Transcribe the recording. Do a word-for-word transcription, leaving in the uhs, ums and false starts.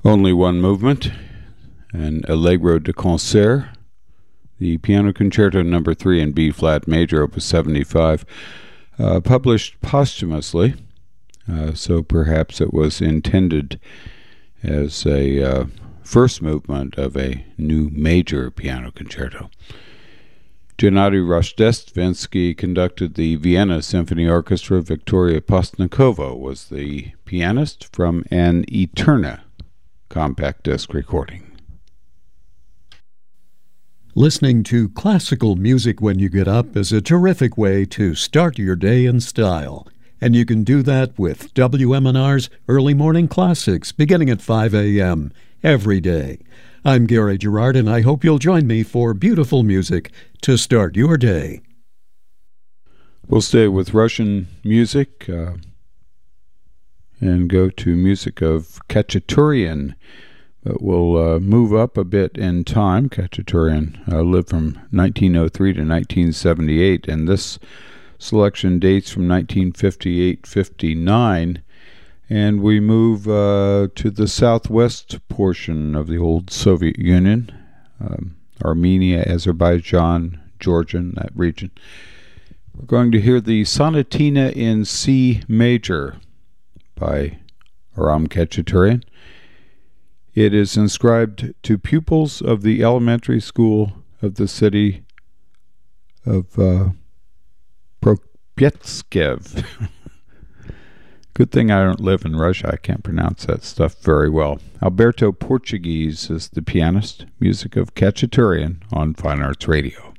Only one movement, an Allegro de Concert, the Piano Concerto Number Three in B flat major, Opus seventy-five, uh, published posthumously. Uh, so perhaps it was intended as a uh, first movement of a new major piano concerto. Gennady Rojdestvensky conducted the Vienna Symphony Orchestra. Victoria Postnikova was the pianist from an Eterna compact disc recording. Listening to classical music when you get up is a terrific way to start your day in style. And you can do that with W M N R's Early Morning Classics, beginning at five a.m. every day. I'm Gary Gerard, and I hope you'll join me for beautiful music to start your day. We'll stay with Russian music uh, and go to music of Khachaturian, but we'll uh, move up a bit in time. Khachaturian uh, lived from nineteen oh three to nineteen seventy-eight, and this selection dates from nineteen fifty-eight fifty-nine. And we move uh, to the southwest portion of the old Soviet Union, um, Armenia, Azerbaijan, Georgia, that region. We're going to hear the Sonatina in C major by Aram Khachaturian. It is inscribed to pupils of the elementary school of the city of uh, Propytskiev. Good thing I don't live in Russia. I can't pronounce that stuff very well. Alberto Portuguese is the pianist. Music of Khachaturian on Fine Arts Radio.